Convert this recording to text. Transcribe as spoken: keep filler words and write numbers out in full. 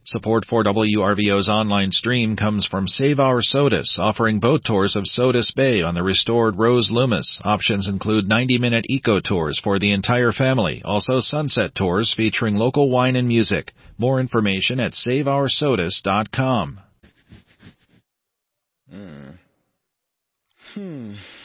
Support for W R V O's online stream comes from Save Our Sodus, offering boat tours of Sodus Bay on the restored Rose Loomis. Options include ninety-minute eco tours for the entire family, also sunset tours featuring local wine and music. More information at save our sodus dot com. Hmm. Hmm.